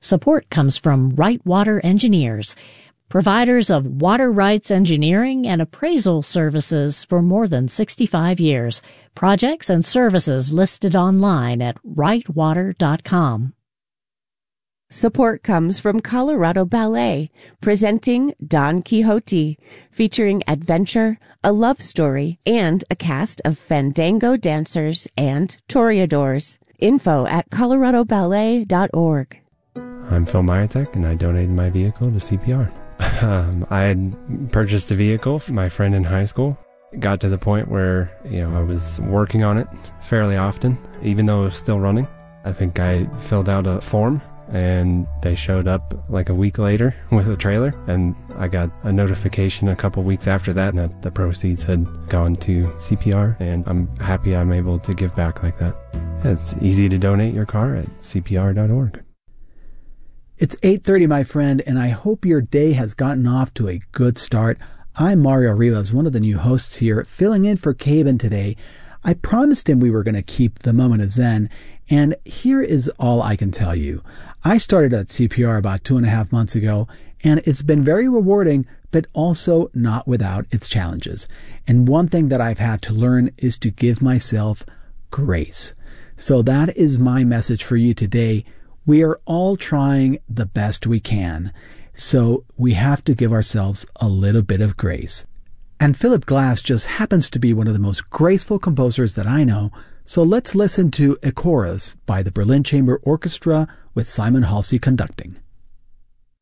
Support comes from Right Water Engineers, providers of water rights engineering and appraisal services for more than 65 years. Projects and services listed online at rightwater.com. Support comes from Colorado Ballet, presenting Don Quixote, featuring adventure, a love story, and a cast of fandango dancers and toreadors. Info at coloradoballet.org. I'm Phil Myatek, and I donated my vehicle to CPR. I had purchased a vehicle for my friend in high school. It got to the point where, I was working on it fairly often, even though it was still running. I think I filled out a form, and they showed up like a week later with a trailer, and I got a notification a couple weeks after that the proceeds had gone to CPR, and I'm happy I'm able to give back like that. It's easy to donate your car at cpr.org. It's 8:30, my friend, and I hope your day has gotten off to a good start. I'm Mario Rivas, one of the new hosts here, filling in for Caben today. I promised him we were going to keep the moment of Zen, and here is all I can tell you. I started at CPR about 2.5 months ago, and it's been very rewarding, but also not without its challenges. And one thing that I've had to learn is to give myself grace. So that is my message for you today. We are all trying the best we can, so we have to give ourselves a little bit of grace. And Philip Glass just happens to be one of the most graceful composers that I know, so let's listen to A Chorus by the Berlin Chamber Orchestra with Simon Halsey conducting.